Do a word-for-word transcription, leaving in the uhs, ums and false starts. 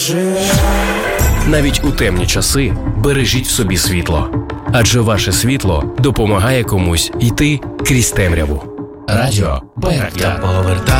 Навіть у темні часи бережіть в собі світло. Адже ваше світло допомагає комусь йти крізь темряву. Радіо Байрактар.